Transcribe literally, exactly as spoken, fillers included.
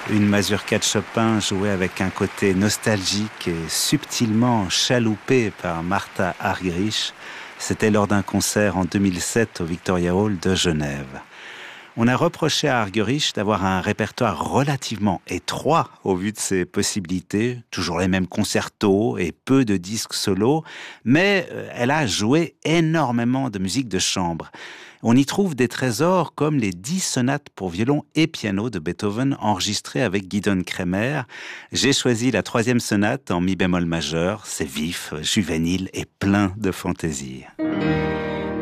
Une mazurka de Chopin jouée avec un côté nostalgique et subtilement chaloupé par Martha Argerich. C'était lors d'un concert en deux mille sept au Victoria Hall de Genève. On a reproché à Argerich d'avoir un répertoire relativement étroit au vu de ses possibilités, toujours les mêmes concertos et peu de disques solos, mais elle a joué énormément de musique de chambre. On y trouve des trésors comme les dix sonates pour violon et piano de Beethoven enregistrées avec Gidon Kremer. J'ai choisi la troisième sonate en mi bémol majeur. C'est vif, juvénile et plein de fantaisie.